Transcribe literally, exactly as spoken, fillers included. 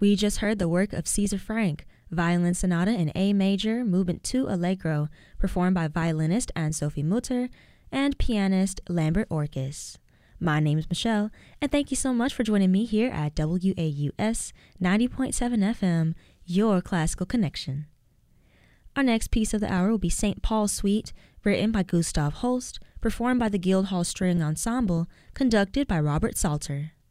We just heard the work of Caesar Franck, Violin Sonata in A Major, Movement two Allegro, performed by violinist Anne-Sophie Mutter and pianist Lambert Orkis. My name is Michelle, and thank you so much for joining me here at W A U S ninety point seven F M, your classical connection. Our next piece of the hour will be Saint Paul Suite, written by Gustav Holst, performed by the Guildhall String Ensemble, conducted by Robert Salter.